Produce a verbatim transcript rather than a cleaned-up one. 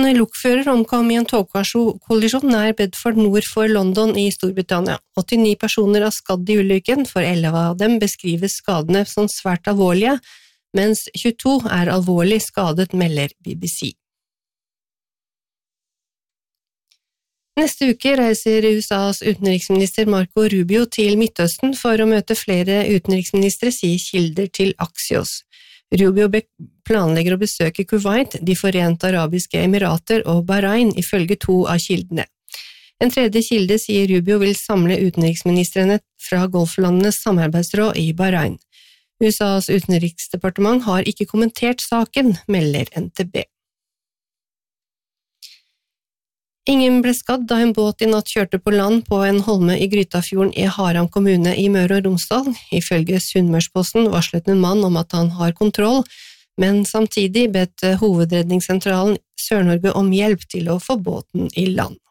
lokfører omkom i en togkollisjon nær Bedford nord for London i Storbritannia. åttini personer er skadd i ulykken, for elleve av dem beskrives skadene som svært alvorlige, mens tjueto er alvorlig skadet, melder B B C. Neste uke reiser U S A's utenriksminister Marco Rubio til Midtøsten for å møte flere utenriksministre, sier kilder til Axios. Rubio planlegger å besøke Kuwait, De forente arabiske emirater og Bahrain, ifølge to av kildene. En tredje kilde sier Rubio vil samle utenriksministrene fra golflandenes samarbeidsråd i Bahrain. U S A's utenriksdepartement har ikke kommentert saken, melder N T B. Ingen ble skadd da en båt i natt kjørte på land på en holme i Grytafjorden i Haram kommune i Møre og Romsdal. Ifølge Sunnmørsposten varslet en mann om at han har kontroll, men samtidig bedt hovedredningssentralen Sør-Norge om hjelp til å få båten i land.